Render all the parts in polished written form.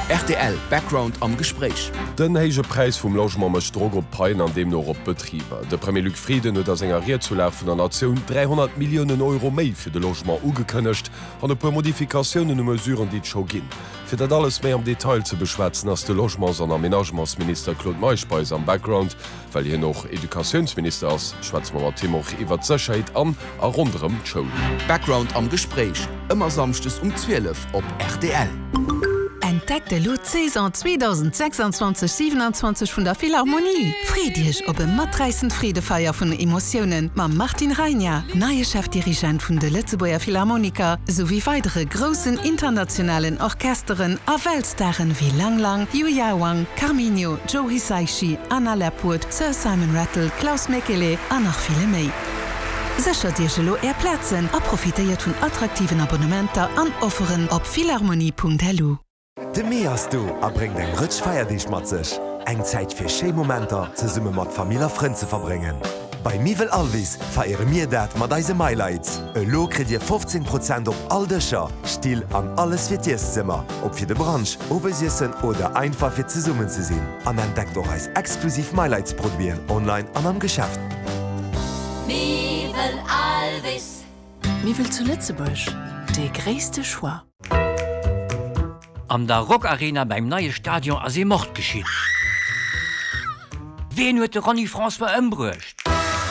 RTL Background am Gespräch. Den héige Preis vum Logement mech Drog op Pein an dem noch op Betrieber. De Premier Luc Frieden huet as engeriert zu vun der Nationun 300 Millionen Euro méi fir de Logement ugekënnecht an e pu Modifikationen und Mesuren die scho ginn. Fir dat alles méi am Detail ze beschwätzen ass de Logements an Aménagementsminister Claude Meischbeis am Background, weil hier noch Edukationsminister ass Schwarzmauer Timoch iwwer Zcherheit an a runderem Show. Background am Gespräch. Immer samstes um 12 op RTL. Entdeckt de Saison 2026/27 vun der Philharmonie. Friedrich op e matreissen Friedefeier vun Emotionen ma Martin Reinier, neue Chefdirigent vun de Lützeburger Philharmoniker sowie weitere großen internationalen Orchesteren a Weltstarren wie Lang Lang, Yu Yawang, Carminio, Joe Hisaishi, Anna Lepwood, Sir Simon Rattle, Klaus Mekele an noch viele méi. Secher Dir gelo Plätzen a profitéiert vun attraktiven Abonnementer an Offeren op philharmonie.lu. De Meas du abring eng Rëtsch feier Dich mat sech. Eng Zäit fir Scheemomenter ze summe mat Familierfrend ze verbringen. Bei Mivel Alvis feiere mir dat mat deise Maileits. E Lo krit Dir 15% op all Dëcher, Stil an alles fir Tierszimmer, op fir de Branche, Obersiessen oder einfach fir ze summen ze sinn. An entdeckt doch als exklusiv Maileitsproduieren online an am Geschäft. Mivel Alvis. Mivel zu Lützeburg, de gréste Choix. Am der Rockarena beim neue Stadion as e Mord geschieht. Wen huet de Ronny François ëmbruecht?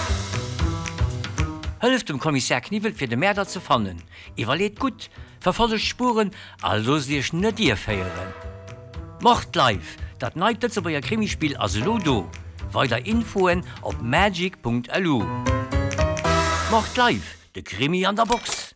Hëlft dem Kommissär Knivel fir de Märder ze fannen. Evaluiert gut, verfolgt Spuren, also sich net Dir feieren. Mord live, dat neitet zu beier Krimispiel as Ludo. Weiter Infoen op magic.lu. Mord live, de Krimi an der Box.